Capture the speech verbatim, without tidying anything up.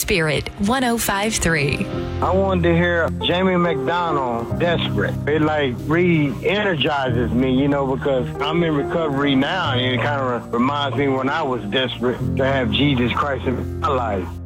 Spirit one oh five point three. I wanted to hear Jamie McDonald, Desperate. It like re-energizes me, you know, because I'm in recovery now, and it kind of reminds me when I was desperate to have Jesus Christ in my life.